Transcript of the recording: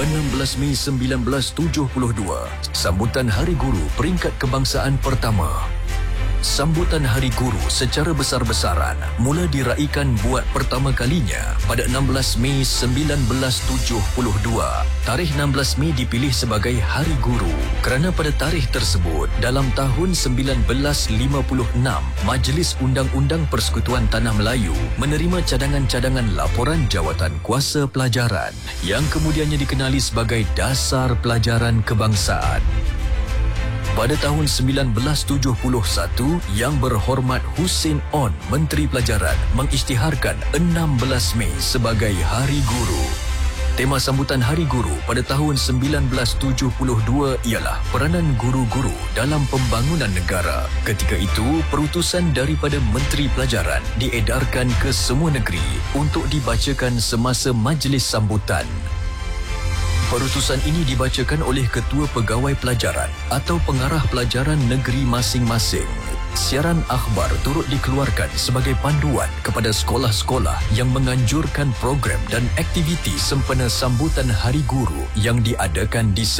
16 Mei 1972, sambutan Hari Guru peringkat kebangsaan pertama. Sambutan Hari Guru secara besar-besaran mula diraikan buat pertama kalinya pada 16 Mei 1972. Tarikh 16 Mei dipilih sebagai Hari Guru kerana pada tarikh tersebut dalam tahun 1956, Majlis Undang-Undang Persekutuan Tanah Melayu menerima cadangan-cadangan laporan Jawatan Kuasa Pelajaran yang kemudiannya dikenali sebagai Dasar Pelajaran Kebangsaan. Pada tahun 1971, Yang Berhormat Hussein On, Menteri Pelajaran, mengisytiharkan 16 Mei sebagai Hari Guru. Tema sambutan Hari Guru pada tahun 1972 ialah peranan guru-guru dalam pembangunan negara. Ketika itu, perutusan daripada Menteri Pelajaran diedarkan ke semua negeri untuk dibacakan semasa majlis sambutan. Perutusan ini dibacakan oleh Ketua Pegawai Pelajaran atau Pengarah Pelajaran Negeri masing-masing. Siaran akhbar turut dikeluarkan sebagai panduan kepada sekolah-sekolah yang menganjurkan program dan aktiviti sempena sambutan Hari Guru yang diadakan di